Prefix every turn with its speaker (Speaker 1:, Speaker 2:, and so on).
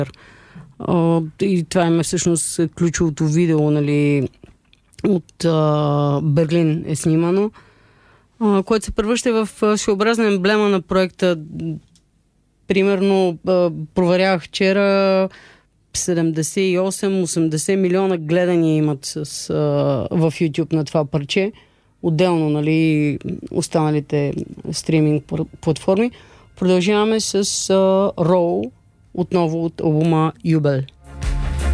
Speaker 1: И това е всъщност ключовото видео, нали, от Берлин е снимано, което се превръща в своеобразна емблема на проекта. Примерно, проверявах вчера, 78-80 милиона гледания имат в YouTube на това парче. Отделно, нали, останалите стриминг платформи. Продължаваме с Row, отново от албума Юбел.